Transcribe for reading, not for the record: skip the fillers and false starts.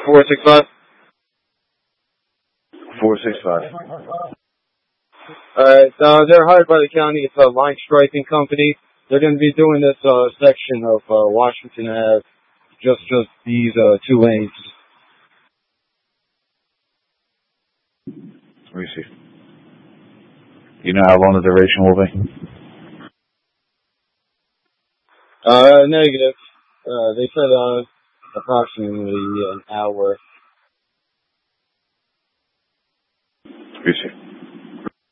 465. 465. Alright, they're hired by the county. It's a line striping company. They're going to be doing this section of Washington Ave, just these 2 lanes. Let me see. You know how long the duration will be? Negative. They said approximately an hour. Let me see.